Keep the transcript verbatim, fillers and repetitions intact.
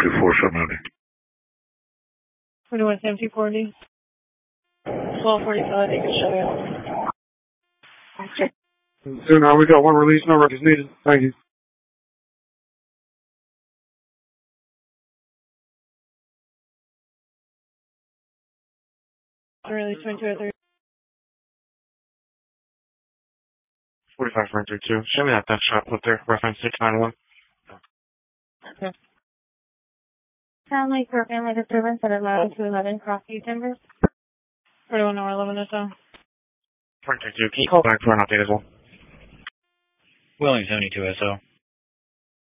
two four seven ninety. twenty-one seventy forty. twelve forty-five, you can show you. Okay. So now we got one release, no records needed. Thank you. Release twenty-two oh three. forty-five point three two. Show me that death shot with there. Reference six nine one. Okay. Family for family disturbance at eleven to eleven Crossview Timbers. forty-one hour eleven at time. point three two. Can you call back for an update as well? Willing seventy-two S O.